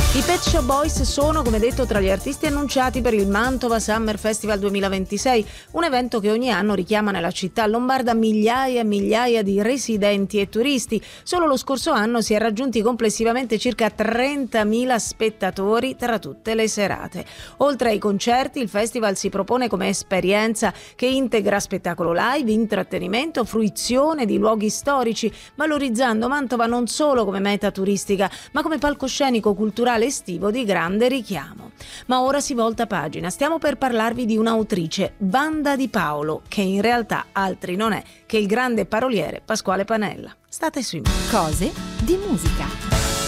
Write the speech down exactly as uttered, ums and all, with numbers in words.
I Pet Shop Boys sono, come detto, tra gli artisti annunciati per il Mantova Summer Festival duemilaventisei, un evento che ogni anno richiama nella città lombarda migliaia e migliaia di residenti e turisti. Solo lo scorso anno si è raggiunti complessivamente circa trentamila spettatori tra tutte le serate. Oltre ai concerti, il festival si propone come esperienza che integra spettacolo live, intrattenimento, fruizione di luoghi storici, valorizzando Mantova non solo come meta turistica, ma come palcoscenico culturale estivo di grande richiamo. Ma ora si volta pagina. Stiamo per parlarvi di un'autrice, Wanda Di Paolo, che in realtà altri non è che il grande paroliere Pasquale Panella. State sui Cose di musica.